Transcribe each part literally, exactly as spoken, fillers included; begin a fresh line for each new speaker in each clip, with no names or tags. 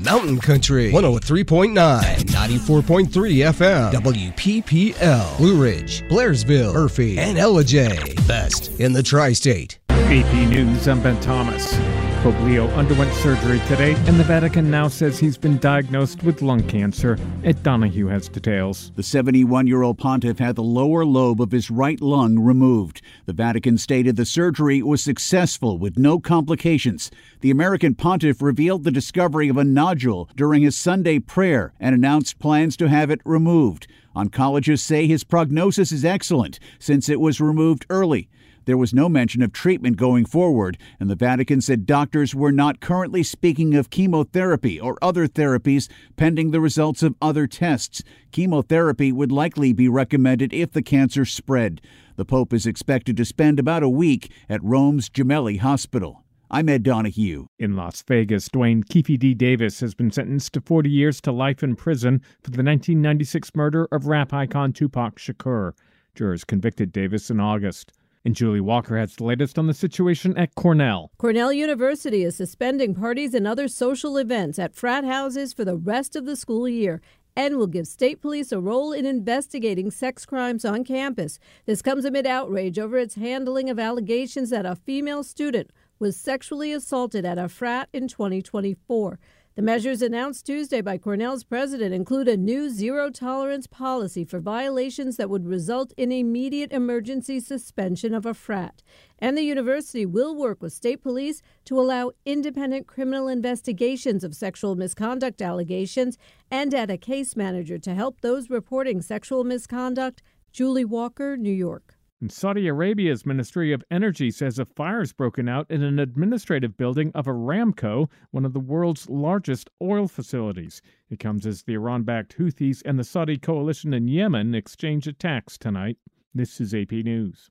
Mountain Country, one oh three point nine, ninety-four point three F M, W P P L, Blue Ridge, Blairsville, Murphy, and L J. Best in the tri-state.
A P News, I'm Ben Thomas. Pope Leo underwent surgery today, and the Vatican now says he's been diagnosed with lung cancer. Ed Donahue has details.
The seventy-one-year-old pontiff had the lower lobe of his right lung removed. The Vatican stated the surgery was successful with no complications. The American pontiff revealed the discovery of a nodule during his Sunday prayer and announced plans to have it removed. Oncologists say his prognosis is excellent since it was removed early. There was no mention of treatment going forward, and the Vatican said doctors were not currently speaking of chemotherapy or other therapies pending the results of other tests. Chemotherapy would likely be recommended if the cancer spread. The Pope is expected to spend about a week at Rome's Gemelli Hospital. I'm Ed Donahue.
In Las Vegas, Dwayne Keefe D. Davis has been sentenced to forty years to life in prison for the nineteen ninety-six murder of rap icon Tupac Shakur. Jurors convicted Davis in August. And Julie Walker has the latest on the situation at Cornell.
Cornell University is suspending parties and other social events at frat houses for the rest of the school year and will give state police a role in investigating sex crimes on campus. This comes amid outrage over its handling of allegations that a female student was sexually assaulted at a frat in twenty twenty-four. The measures announced Tuesday by Cornell's president include a new zero-tolerance policy for violations that would result in immediate emergency suspension of a frat. And the university will work with state police to allow independent criminal investigations of sexual misconduct allegations and add a case manager to help those reporting sexual misconduct. Julie Walker, New York.
And Saudi Arabia's Ministry of Energy says a fire's broken out in an administrative building of Aramco, one of the world's largest oil facilities. It comes as the Iran-backed Houthis and the Saudi coalition in Yemen exchange attacks tonight. This is A P News.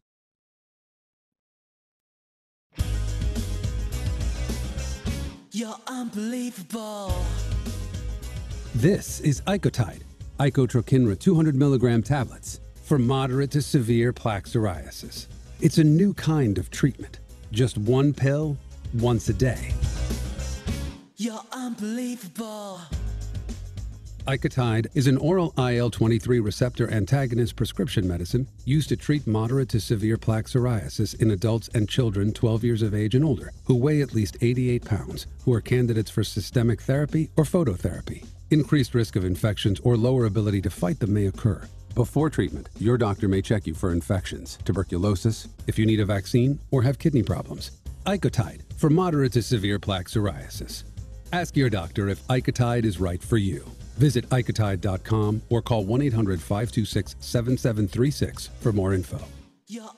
You're unbelievable.
This is Icotide, Icotrokinra two hundred milligram tablets for moderate to severe plaque psoriasis. It's a new kind of treatment. Just one pill, once a day.
You're unbelievable.
Icotide is an oral I L twenty-three receptor antagonist prescription medicine used to treat moderate to severe plaque psoriasis in adults and children twelve years of age and older who weigh at least eighty-eight pounds, who are candidates for systemic therapy or phototherapy. Increased risk of infections or lower ability to fight them may occur. Before treatment, your doctor may check you for infections, tuberculosis, if you need a vaccine, or have kidney problems. Icotide for moderate to severe plaque psoriasis. Ask your doctor if Icotide is right for you. Visit icotide dot com or call one eight hundred five two six seven seven three six for more info.
You're